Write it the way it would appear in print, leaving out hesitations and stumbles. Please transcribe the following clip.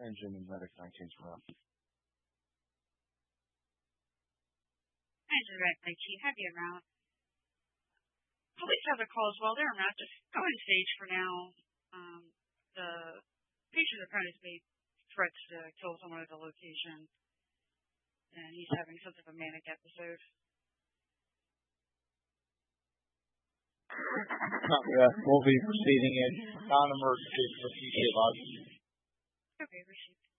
engine and medic 19's around. Engine medic 19, have you around. Police have a call as well. They're not just go in stage for now. The patient apprentice made threats to kill someone at the location, and he's having some sort of a manic episode. We'll be proceeding in non-emergency for future logs. Okay, received.